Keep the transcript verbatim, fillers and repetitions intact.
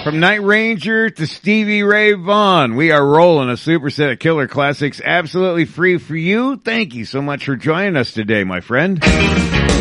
From Night Ranger to Stevie Ray Vaughan, we are rolling a superset of killer classics absolutely free for you. Thank you so much for joining us today, my friend.